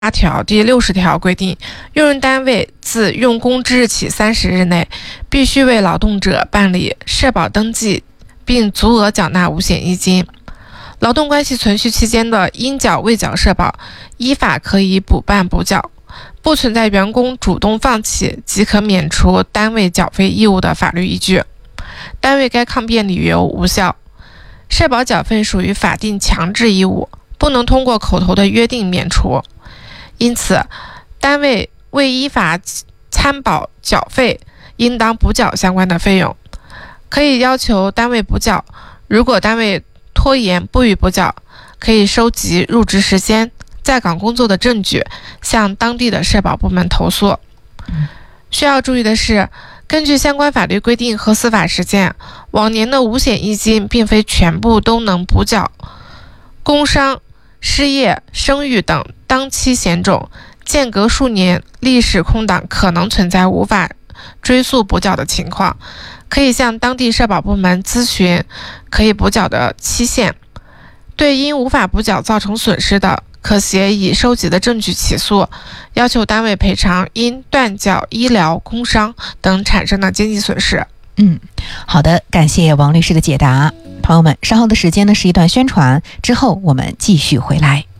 条第60条规定，用人单位自用工之日起30日内，必须为劳动者办理社保登记，并足额缴纳五险一金。劳动关系存续期间的应缴未缴社保，依法可以补办补缴，不存在员工主动放弃即可免除单位缴费义务的法律依据。单位该抗辩理由无效。社保缴费属于法定强制义务，不能通过口头的约定免除。因此，单位未依法参保缴费，应当补缴相关的费用。可以要求单位补缴，如果单位拖延不予补缴，可以收集入职时间、在岗工作的证据，向当地的社保部门投诉。需要注意的是，根据相关法律规定和司法实践，往年的五险一金并非全部都能补缴。工伤、失业、生育等当期险种，间隔数年历史空档可能存在无法追溯补缴的情况，可以向当地社保部门咨询可以补缴的期限。对因无法补缴造成损失的，可协以收集的证据起诉，要求单位赔偿因断缴医疗、工伤等产生的经济损失。 好的，感谢王律师的解答。朋友们，稍后的时间呢是一段宣传，之后我们继续回来。